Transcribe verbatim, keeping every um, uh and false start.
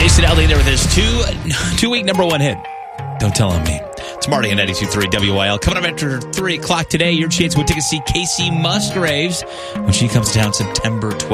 Jason Aldean there with his two, two-week number one hit. Don't tell on me. It's Marty on ninety-two point three W I L. Coming up after three o'clock today, your chance to take to see Casey Musgraves when she comes down September twelfth.